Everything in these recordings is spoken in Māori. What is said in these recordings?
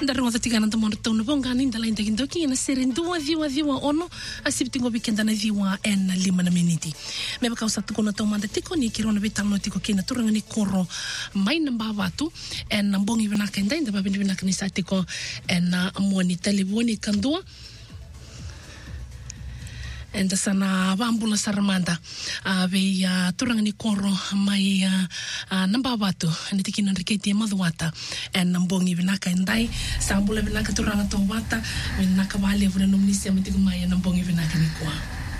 Ndarunga tatigana tamona tona bongani ndala indagindoki na serendua viwa ono asibtingo weekenda na viwa en 5 miniti. Meba kausa tukona tomanda tiko ni kirona betano tiko kina turanga ni koro mai namba watu en mbongi vinaka inda babini vinaka ni satiko en amoni taliboni kandua. Enda sana wambula saramanda ve turanga ni koro mai namba watu ni tiki nandriketi madhuata en mbongi vinaka indai sambula vinaka turanga to wata vinaka wale vuna nomnisi amitiku mai en mbongi vinaka ni kwa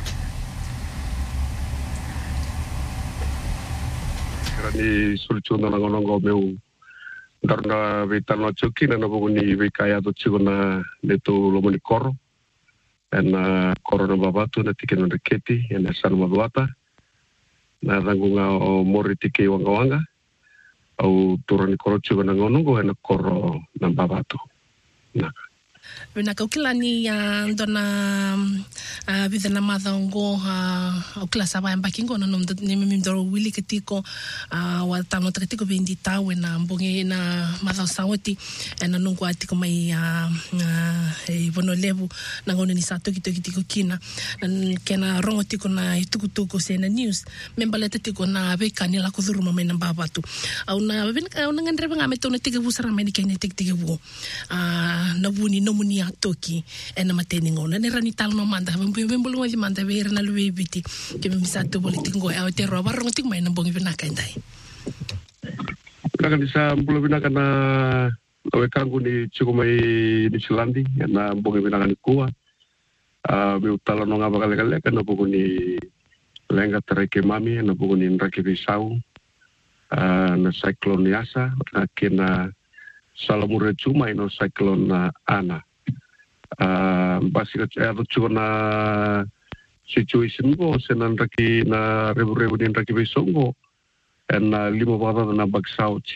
ni soluciona na ngongo meu darna vetano chuki na boguni ve kaya to chigona neto lomoni koro en corona babatu na tiki na reketi en san madwata na rangunga o mori tiki wanga au turani korochu na ngonongo en koro na babatu na Vinaka ukilani ndona vidana madhango ukila saba mbakingo na nimimdoro wili ketiko watano takatiko bendi tawe na mbonge na madhao sawati na nungu atiko mai bono levu na ngone ni sato kitiko kina kena rongo tiko na itukutuko sena news membaleta tiko na bekani la kudhuru mama na babatu au na ngandre ngame tone tike busara mai kenya tike bu na buni nomuni toki ena mateni ngona ne rani tal no manda mbolo ngi manda be rena luwe biti ke misato politingo e te roba rongo tik mai na bongi vinaka indai kana disa mbolo vinaka na we kangu ni chiko mai ni Chilandi na bongi vinaka ni kuwa me utala no ngaba kale kana bogo ni lenga tereke mami na bogo ni nrake bisau na cyclone Yasa na kena salamure chuma ino cyclone Ana basically ada chuna situation go senan raki na rebu ni raki besongo en 5 bata na bagsauti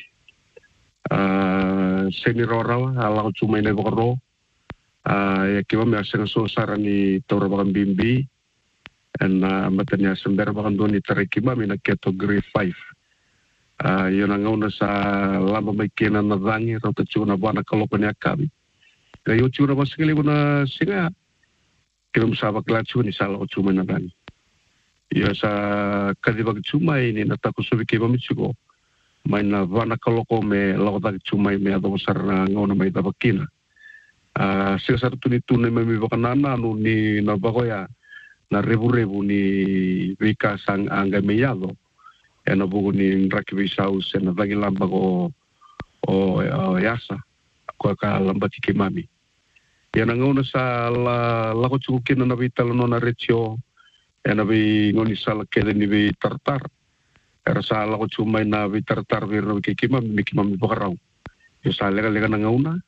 seni rorawa ala chuma ina boro ya kiwa me asenga so sarani tora bagan bimbi en matanya sember bagan doni tariki mami na category 5 yona ngona sa lama makena na dangi rota chuna bana kalopanya kabi kayo chura basikali bona singa kirim sabak lachu ni sala chuma na dan ya sa kadibag chuma ini nataku subiki bamichugo maina vana kaloko me lawda chuma me ado sarna ngona mai tabakina sisa tuni tuni me bakanana anu ni na bagoya na rebu ni vika sang anga meyado ena bugu ni rakibi saus ena vagi lambago o Yasa ko ka lambati kimami yana ngona sa la ko chukina na vitalo no na retio ena vi ngoni sala kede ni vi tartar era sa la ko chumai na vi tartar vi no kimami bakarau yo sa lega na ngona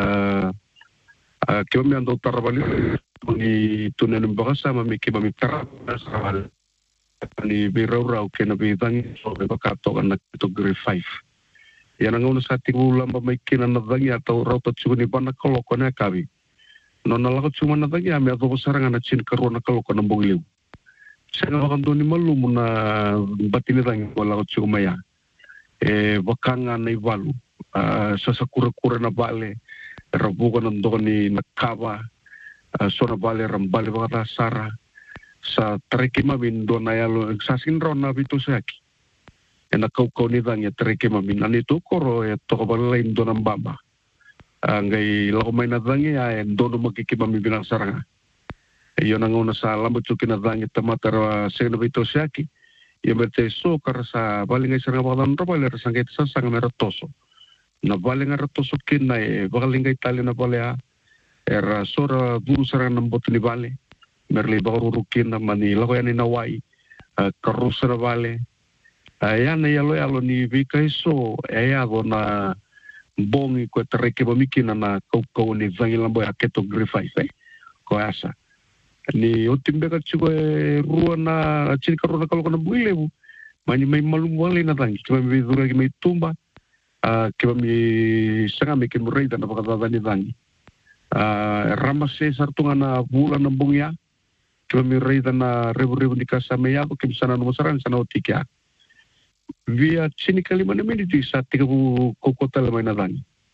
kimi ando tarabali ni tunen bagasa mami kimami tarabal ni birau kena vi dangi so be bakato na category 5 yana ngona sa tingu lamba mai kina na dangi atau rauta chuni bana koloko na kabi nona lako cuma na dangi ame ato saranga na chin karona koloko na bongliu sanga bakan ni malu muna batini dangi ko lako cuma ya bakanga na ivalu sasa kura na bale rabuga na ndoni na kaba sona bale rambale bakata sara sa treke mamin dona yalo sasin rona bito saki ena kau ni dangi treke mamin anito koro ya to bale dona mbamba ngai lako mai na dangi ya dono makikimami binang saranga iyo nanguna sa lambo chuki na dangi tamatara segna bito saki iyo merte so karasa balingai saranga bakadan robale rasangay sasanga meratoso na balinga ratoso kina bakalingai tali na balea era sora duru saranga nambot ni bale merli bakarurukin na mani lako yan inawai karusa na bale yan yalo ni vika iso ayago na bongi ko tereke bamikina na kau ni vangilambo ya category 5 ko asa ni otimbe ka chugo ruwa na chini karona kalau kana buile bu mani mai malum wale na tangi kiba mi dura ki mai tumba kiba mi sanga mi kimurei na bakata ni tangi ramase sartunga na bula na bongya kiba mi rei na rebu ni kasa meya ko kimsana no saran sana otikia via chini kalima na miniti sa tiga bu kokota la mai na dani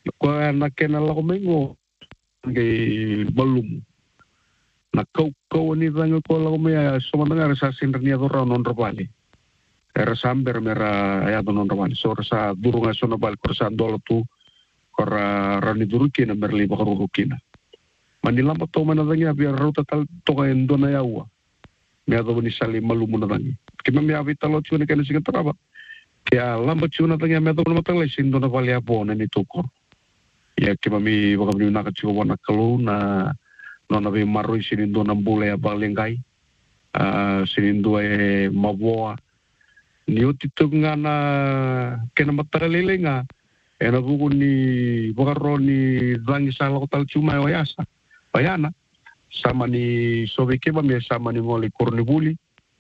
ko na kena la ko mengo ngai balum na kau ni dango ko la ko me so mandanga sa sinrnia do ra non robali era samber mera ya do non robali so sa durunga so no bal ko sa dolo tu ko rani durukina merli ba ko rukina manila mo to manadanga biar rota tal to ka endona yawa me ado ni sali malumu na dangi kima me avita lo tune kana singa traba ya lamba tuna dangi me ado no matale sindo na vale abona ni toko ya kima mi baka mi naka tiko wana kalu na nona be marui sinindo na mbule ya balengai sinindo e maboa ni uti tunga na kena mataralele nga e na buku ni baka ni dangi sala ko tal chuma ya yasa bayana sama ni sobe keba me sama ni ngoli kornibuli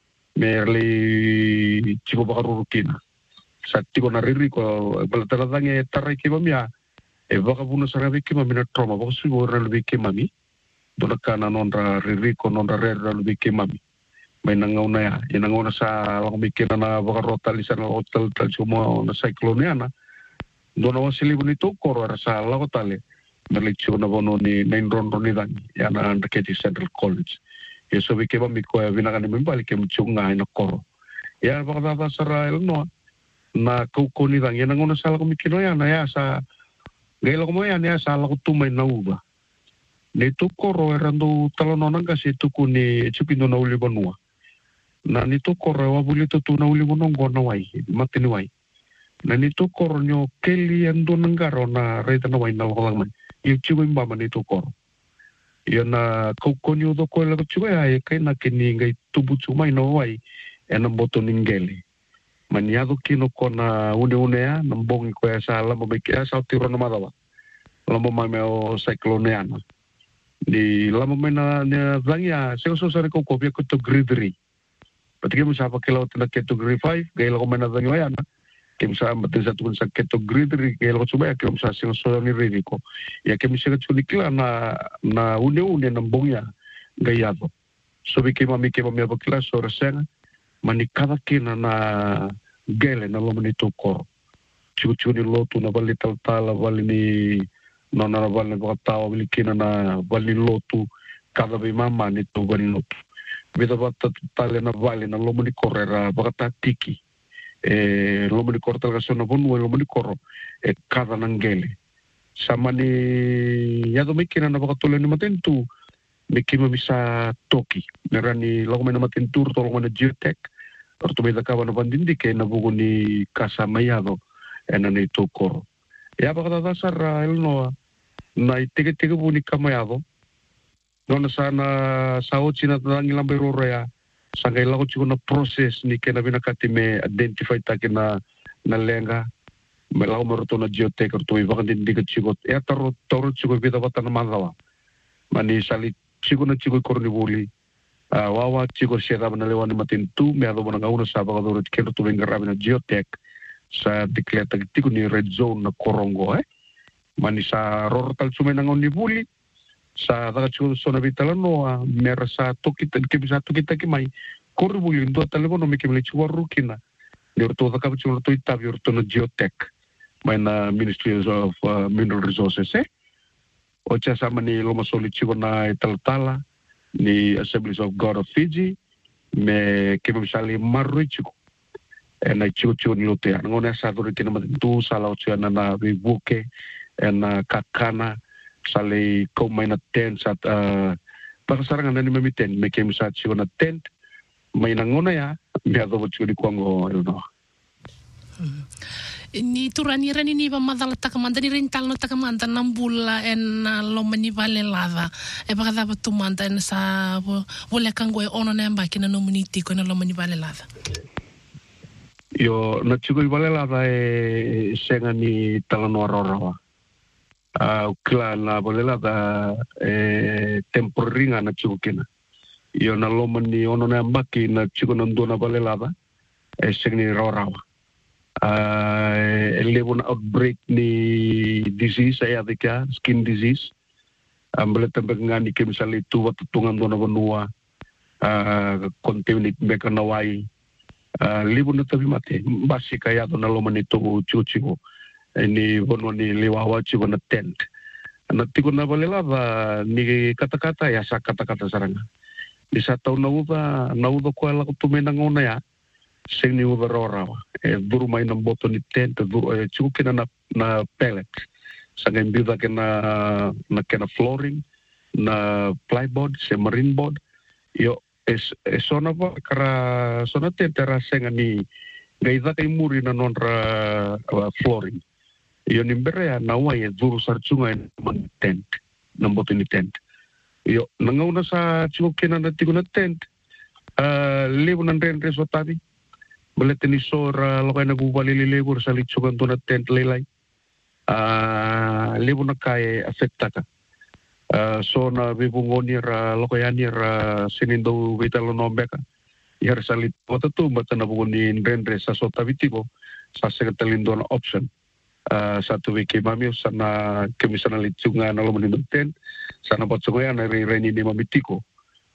merli chiko baka rurukina sa tiko na riri ko balatara dangi tarai keba mia e baka puna sarabe kema mina trauma baka sui ora lebih kema mi dona kana nonra riri ko nonra rera lebih kema mi mai nangauna ya nangauna sa lang mikina na baka rota lisan hotel tal cuma na cycloneana dona wasili bonito koro sa lagotale merlicho na bono ni nain ron ni dan ya na Andaketi Central College ya sobe keba mi ko vinagani mimbali ke mchunga ina koro ya baka data sara elno na ko ni dan ya nangauna sa lang mikino ya na ya sa gelo ko mo ya na sa lang tumay na uba ne to koro erando talononang kasi tuku ni chupino na uli banua na ni to koro wa bulito tu na uli bonongo na wai matini wai na ni to koro nyo keli ando nangaro na reta na wai na lolang man yu chigo imbama ni to koro ya na kaukonyo do ko la chigo ya kai na kini ngai tubu chumai na wai ena boto ningeli maniado kino ko na une ya nambong ko ya sa la mabiki ya sa tiro na madawa lamo mameo cycloneana di lama mena ne zangya seo sare ko kopia ko to grade 3 patike mo sa pa kilo na keto grade 5 gaila ko mena zangya yana kim sa matin sa tun sa keto grade 3 gaila ko subaya kim sa seo ni ridiko ya kim sa chunikla na une na mbongya gayado so bike mami ke mami ba kila so reseng manikada kina na gele na lo manito ko chuchuni lotu na balital tala balini nona vale bata bilikina na vali lotu kada be mama ni to vali lotu vida bata tale na vale na lomo ni correra bata tiki lomo ni corta la sona bonu lomo ni corro kada nangele sama ni ya do mikina na baka tole ni matentu mikima bisa toki nerani lomo na matentur to lomo na geotech orto beda kawa na bandindi ke na bugo ni casa mayado ena ni to corro ya baka dasar elno na iteke buni kamayado dona sana sao china tangi lambe rora sangai lago chigo na proses ni kena bina katime identify takina na lenga me lago meroto na geotech to i vakandin diga chigo ya taro chigo bida batana mandawa mani sali chigo na chigo kornibuli wawa chigo shera na lewani matintu me ado bona ngauna sa bagadoro kero to venga rabina geotech sa dikleta tiku ni red zone na korongo mani sa rortal sume nang onibuli sa daga chuo sona vitala no mera sa tokita ke bisa tokita ke mai korubuli ndo telefono me ke mele chuo rukina ni orto da ka chuo to itabi orto no geotech mai na Ministry of Mineral Resources o cha sa mani lo masoli chuo na italtala ni Assemblies of God of Fiji me ke misali marru chuo na chuo ni lote ngona sa do kina matu sala o chuo na buke ena kakana sale ko mai na tent sat pasarangan na ni mamiten me kem sa chigo na tent mai na ngona ya me ado chu di kongo no ni turani rani ni ba madala takamanda ni rental no takamanda nambula en lomani vale lava e ba da tumanda en sa vole kango e ono na mbaki na nomuniti ko na lomani vale lava yo na chigo vale lava e senga ni talano rora kila na bolela da temporinga na chukina yo na lomani ono na mbaki na chukuna ndona bolela da segni rorawa level outbreak ni disease ay adika skin disease ambele tembe ngani ke misali tu watu tungan dona bonua contaminate beka nawai level na tabi mate basi kaya dona lomani to chuchigo ni bono ni liwawa chigo na tent na tiko na balela ba ni kata-kata ya sa kata-kata saranga ni sa tau na uda ko ala ko tumena ngona ya sing ni uda rawa buru mai na boto ni tent buru chigo kina na pellet sanga imbiuda kena flooring na plyboard se marine board yo sona ba kara sona tent rasenga ni gaida kay muri na nonra flooring yo nimbere ya nawa ya duru sarchunga man tent namboto ni tent yo nangauna sa chigo kena na tigo na tent lebu nan ren reso tabi bolete ni sora lokay na gubali lebur sa litsugan to na tent lelay lebu na kay afektaka so na bibungoni ra lokayani ra sinindo vitalo nombeka yar salit potatu bata na bugoni ren resa so tabi tigo sa sekatalindo na option satu wiki mami sana kemisana litsunga na lo menimenten sana patsunga na reni ni mami tiko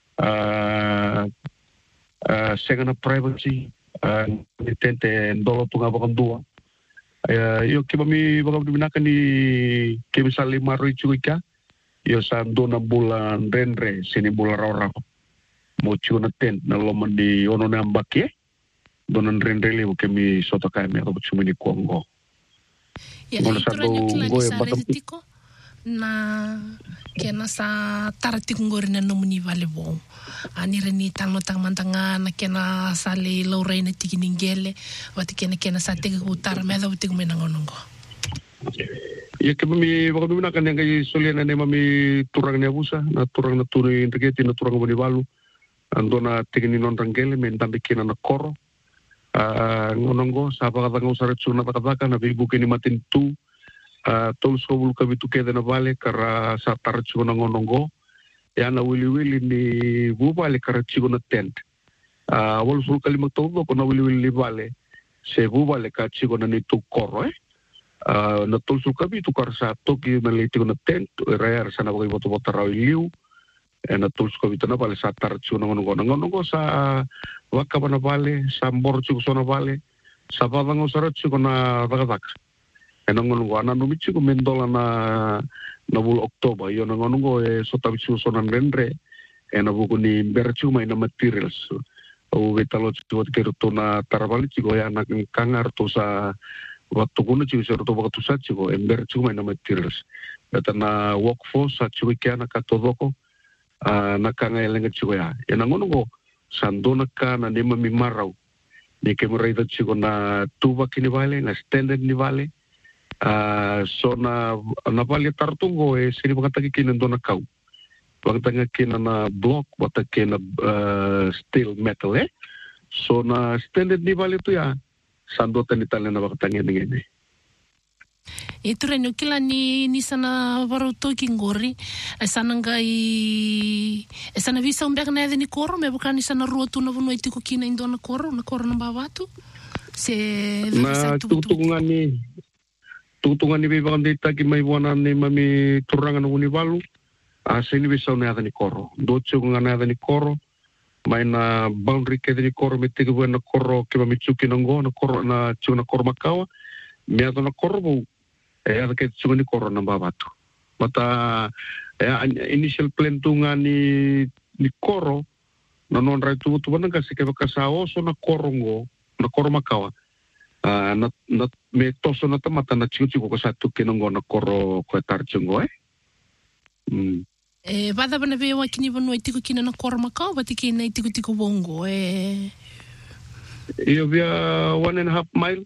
segana privacy mitente ndolo tunga bakandua yo kibami bakam dibinakan ni kemisali maroi chuika yo sando na bulan renre sini bulan raura mo chuna tent na lo mandi ono na ambake donan renre le kemi soto kami ko chumini kongo ya iturani kila ni sa reditiko na kena sa taratik ngori na nomuni vale bon ani reni tangno tang mantanga na kena sale lorei na tikiningele wati kena sa tege utara meda utik menangonongo ya kami bakam na kan yang kay soliana ne mami turang ne abusa na turang na turi integeti na turang bani balu andona tigini non rangele men tambe kena na koro ngonongo sapa kata ngusara tsuna takataka na bibu kini matin tu tol sobul kabitu keda na vale kara sa tar tsuna ngonongo ya na wili ni bubale kara tsuna tent wal sul kalimak todo ko na wili vale se bubale ka tsuna ni tu koro na tol sul kabitu kara sa toki na liti na tent rayar sana bagi boto liu na tol sul kabitu na vale sa tar tsuna ngonongo sa waka na vale sa mbor chuko sona vale sa badango sarat chuko na dagadak enangon wana no michuko mendola na bul Oktober yo nangon go so tabi chuko sona renre ena buku ni berchu mai na materials o vetalo chuko kero to na taravali chuko ya na kangar to sa waktu kuno chuko so to waktu sa chuko berchu mai na materials beta na workforce sa chuko kia na katodoko na kanga elenga chuko ya enangon go sandona ka na nema mi marau ni ke morai da chigo na tuba kini vale na standard ni vale so na vale tartungo sini bakata kini ndona kau bakata kini na block bakata kini steel metal so na standard ni vale tu ya sandota ni tale na bakata ngene Iturani kila ni sana varoto kingori sana ngai sana visa umbek na ni koro me bukan sana ruotu na vuno itiko kina indona koro na bavatu se na tutungani bebang dita ki mai wana ni mami turangan uni balu sini visa na ni koro docho ngana ni koro mai na boundary ke ni koro me tigo na koro ke mami chuki ngo na koro na chuna koro makawa me na koro ada ke chuni koro na babatu mata initial plan tu ngani ni koro na non rai tu bana kasi ke bakasao so na korongo na koro makawa na me toso na tamata na chiku ko satu kinongo na koro ko tarchungo bada bana be wa kini bano itiko kina na koro makawa batiki na itiko bongo iyo via 1.5 mile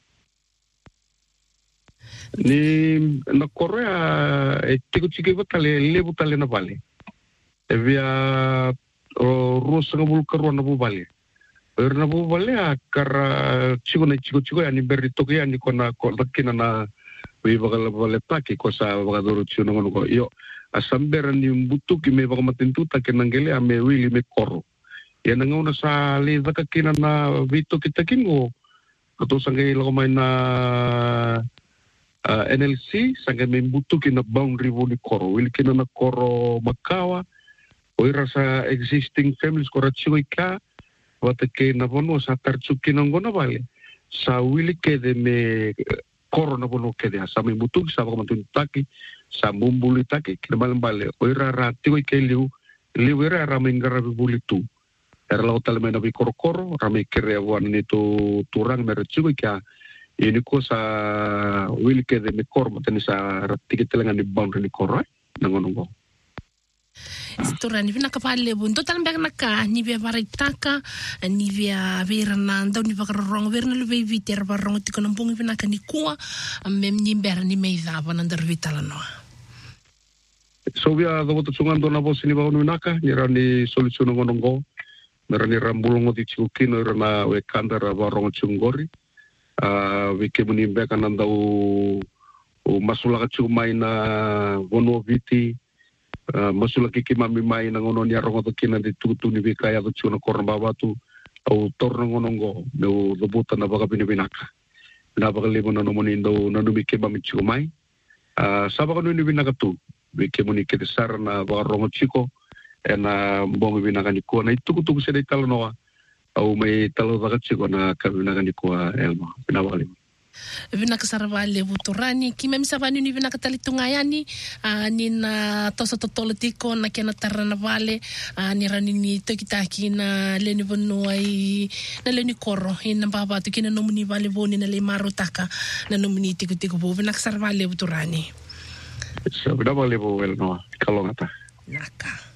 ni na Korea tiku batale lebu tale na vale via rusa ngabul karwa na bubale na bubale kara chico ya ni berito ya ni kona kina na wi bagal bale taki ko sa bagadoro chino ngono yo asambera ni mbutu ki me bagamatintu ta kenangele ame wili me koro ya nangona sa le kina na vito kita kingo ato sangai lo mai na NLC sangat membutuh kena boundary wuli koro, wili kena na koro makawa, oira sa existing families kora chiwika, wata kena bono sa tarchuki nangona vale, sa wili kede me korona bono kede sa me mutu sa ko matun taki sa bumbuli taki kina bale oira rati ko ke liu era ramengara buli tu era lo tal mena bi korokoro rame kere wan ni tu turang mer chigo ka ini ko sa wil ke de me kor matani sa rati ke telengan di boundary ni koroi nangonongo Storani vina kapale bun total mbek naka ni via varitaka ni via verna ndau ni vakarong verna lu vei viter varong tikono mbungi vina ka ni kua mem ni mbera ni meiza vana ndar vitala no so via do to sungan do na bos ni ba naka ni rani solution ngonongo merani rambulongo di chukino rana we kandara varong chungori we ke muni mbeka nandau masula ka chumai na vono viti masula kiki mami mai na ngono ni arongo to kina di tutu ni bikaya to chuna korna babatu au torno ngonongo do buta na baka binaka na baka lebo na nomoni ndo na numike mami chumai sabaka no ni binaka tu bike muni ke sar na baka rongo chiko na bongo binaka ni ko na tuku se dei talo noa au mai talo baka chiko na ka binaka ni ko elma binaka lebo vina kasarvale vutorani kime misavani ni vina katalitungayani ni na tosa totolotiko na kena tarana vale ni rani ni tokitaki na leni vonu ai na leni koro ina baba to kina nomuni vale voni na le marutaka na nomuni tiko bo vina kasarvale vutorani so vina vale bo el no kalongata naka